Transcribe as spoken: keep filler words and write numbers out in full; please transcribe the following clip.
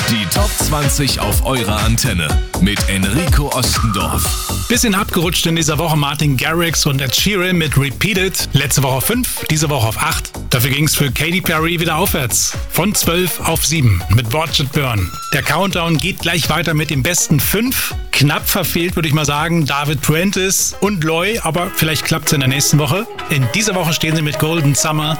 Die Top zwanzig auf eurer Antenne mit Enrico Ostendorf. Bisschen abgerutscht in dieser Woche Martin Garrix und Ed Sheeran mit Repeated. Letzte Woche auf fünf, diese Woche auf acht. Dafür ging es für Katy Perry wieder aufwärts. Von zwölf auf sieben mit Watch It Burn. Der Countdown geht gleich weiter mit den besten fünf. Knapp verfehlt, würde ich mal sagen, David Prentice und Loy, aber vielleicht klappt es in der nächsten Woche. In dieser Woche stehen sie mit Golden Summer